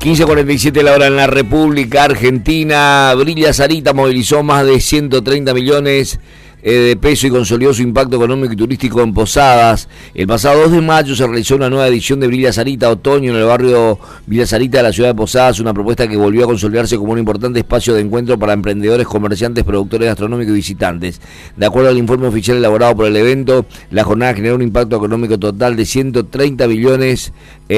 15:47 la hora en la República Argentina. Brilla Sarita movilizó más de 130 millones de pesos y consolidó su impacto económico y turístico en Posadas. El pasado 2 de mayo se realizó una nueva edición de Brilla Sarita Otoño en el barrio Villa Sarita de la ciudad de Posadas, una propuesta que volvió a consolidarse como un importante espacio de encuentro para emprendedores, comerciantes, productores gastronómicos y visitantes. De acuerdo al informe oficial elaborado por el evento, la jornada generó un impacto económico total de 130 millones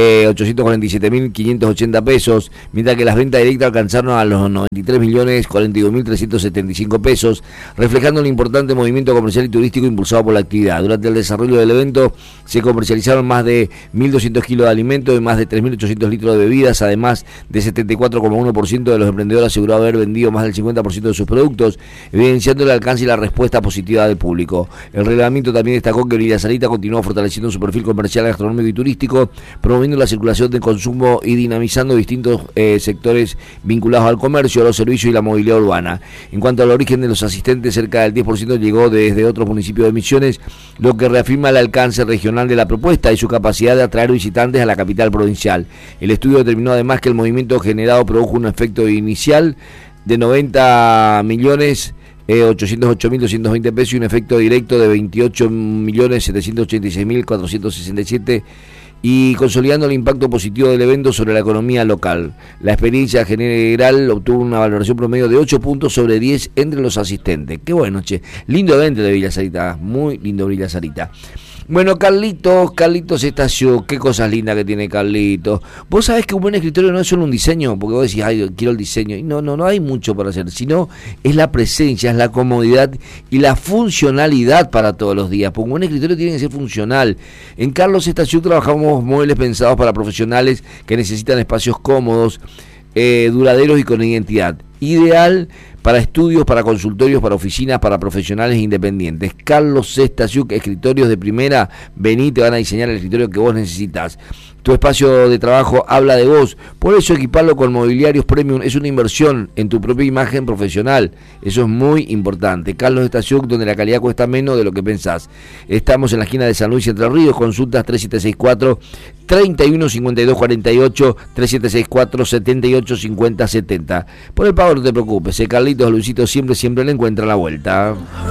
847.580 pesos, mientras que las ventas directas alcanzaron a los 93 millones 42.375 pesos, reflejando un importante movimiento comercial y turístico impulsado por la actividad. Durante el desarrollo del evento se comercializaron más de 1.200 kilos de alimentos y más de 3.800 litros de bebidas, además de 74,1% de los emprendedores aseguró haber vendido más del 50% de sus productos, evidenciando el alcance y la respuesta positiva del público. El reglamento también destacó que Brilla Sarita continuó fortaleciendo su perfil comercial, gastronómico y turístico, promoviendo la circulación de consumo y dinamizando distintos sectores vinculados al comercio, a los servicios y la movilidad urbana. En cuanto al origen de los asistentes, cerca del 10% llegó desde otros municipios de Misiones, lo que reafirma el alcance regional de la propuesta y su capacidad de atraer visitantes a la capital provincial. El estudio determinó además que el movimiento generado produjo un efecto inicial de 90 millones 808.220 pesos y un efecto directo de 28.786.467 y consolidando el impacto positivo del evento sobre la economía local. La experiencia general obtuvo una valoración promedio de 8 puntos sobre 10 entre los asistentes. Qué bueno, che. Lindo evento de Villa Sarita, muy lindo Villa Sarita. Bueno, Carlitos Estacio, qué cosas lindas que tiene Carlitos. Vos sabés que un buen escritorio no es solo un diseño, porque vos decís, ay, quiero el diseño. Y no hay mucho para hacer, sino es la presencia, es la comodidad y la funcionalidad para todos los días. Porque un buen escritorio tiene que ser funcional. En Carlos Estacio trabajamos muebles pensados para profesionales que necesitan espacios cómodos, duraderos y con identidad. Ideal para estudios, para consultorios, para oficinas, para profesionales independientes. Carlos Stasiuk, escritorios de primera, vení, te van a diseñar el escritorio que vos necesitas. Tu espacio de trabajo habla de vos, por eso equiparlo con mobiliarios premium es una inversión en tu propia imagen profesional. Eso es muy importante. Carlos Stasiuk, donde la calidad cuesta menos de lo que pensás. Estamos en la esquina de San Luis y Entre Ríos, consultas 3764-315248, 3764-785070. Por el pago no te preocupes, Carlitos, Luisito siempre le encuentra la vuelta.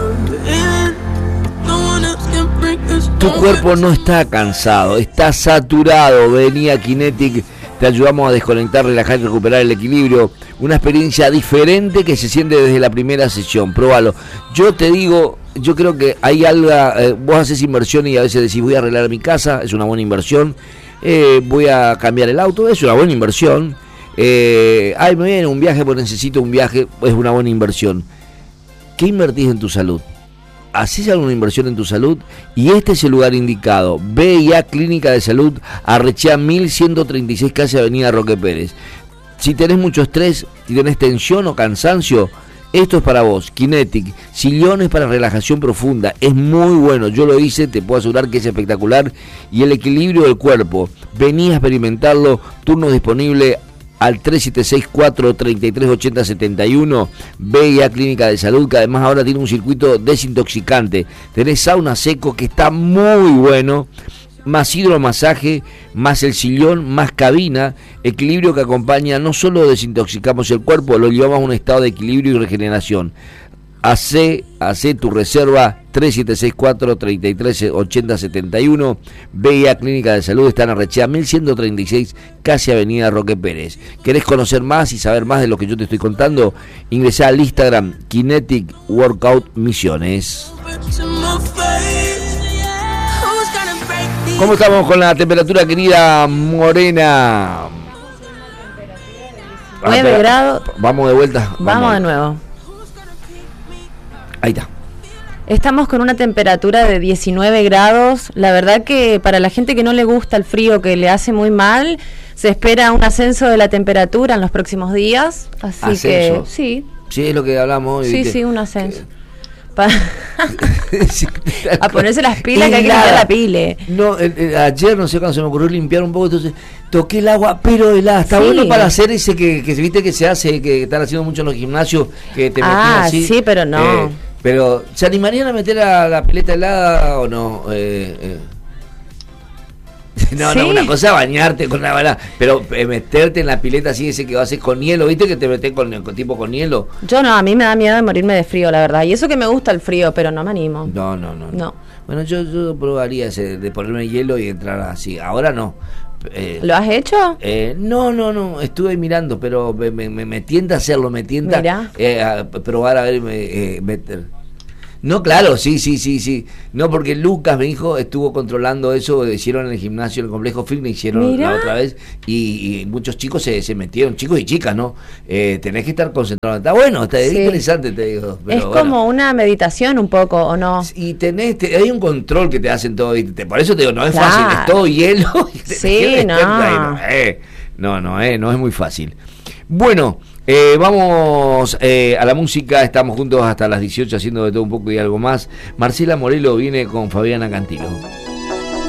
Tu cuerpo no está cansado, está saturado. Vení a Kinetic, te ayudamos a desconectar, relajar y recuperar el equilibrio. Una experiencia diferente que se siente desde la primera sesión. Próbalo. Yo te digo, yo creo que hay algo, vos haces inversión y a veces decís, voy a arreglar mi casa, es una buena inversión. Voy a cambiar el auto, es una buena inversión. Me viene un viaje, pues necesito un viaje, es una buena inversión. ¿Qué invertís en tu salud? Hacés alguna inversión en tu salud y este es el lugar indicado. VIA Clínica de Salud, Arrechea 1136, casi Avenida Roque Pérez. Si tenés mucho estrés, si tenés tensión o cansancio, esto es para vos. Kinetic, sillones para relajación profunda, es muy bueno, yo lo hice, te puedo asegurar que es espectacular. Y el equilibrio del cuerpo, vení a experimentarlo, turno disponible al 3764-338071, VIA Clínica de Salud, que además ahora tiene un circuito desintoxicante. Tenés sauna seco que está muy bueno, más hidromasaje, más el sillón, más cabina, equilibrio que acompaña, no solo desintoxicamos el cuerpo, lo llevamos a un estado de equilibrio y regeneración. Hacé tu reserva 3764-338071. VIA Clínica de Salud, está en Arrechea 1136, casi Avenida Roque Pérez. ¿Querés conocer más y saber más de lo que yo te estoy contando? Ingresá al Instagram Kinetic Workout Misiones. ¿Cómo estamos con la temperatura, querida Morena? 9 grados. Vamos de vuelta. Vamos de nuevo. Ahí está. Estamos con una temperatura de 19 grados. La verdad que para la gente que no le gusta el frío, que le hace muy mal, se espera un ascenso de la temperatura en los próximos días. Así ¿ascenso? Que sí. Sí, es lo que hablamos. Sí, un ascenso. A ponerse las pilas, que hay que limpiar la pile. No, ayer no sé cuándo se me ocurrió limpiar un poco, entonces toqué el agua, pero helada. Está bueno para hacer ese que viste que se hace, que están haciendo mucho en los gimnasios, que te meten así. Sí, pero no. Pero, ¿se animarían a meter a la pileta helada o no? No, ¿Sí? no, una cosa es bañarte con la bala, pero meterte en la pileta así, ese que haces con hielo, ¿viste que te metes con hielo? Yo no, a mí me da miedo de morirme de frío, la verdad. Y eso que me gusta el frío, pero no me animo. No. Bueno, yo probaría ese de ponerme hielo y entrar así. Ahora no. ¿Lo has hecho? No, estuve mirando, pero me tienta hacerlo, me tienta a probar a ver, meter. No, claro, sí. No, porque Lucas, mi hijo, estuvo controlando eso, hicieron en el gimnasio, en el complejo fitness, hicieron la otra vez, y muchos chicos se metieron, chicos y chicas, ¿no? Tenés que estar concentrado. Está bueno, está interesante, te digo. Pero es como una meditación un poco, ¿o no? Y hay un control que te hacen todo, y por eso te digo, no es fácil, es todo hielo. Sí, no es muy fácil. Bueno, vamos a la música, estamos juntos hasta las 18 haciendo de todo un poco y algo más. Marcela Morelo viene con Fabiana Cantilo.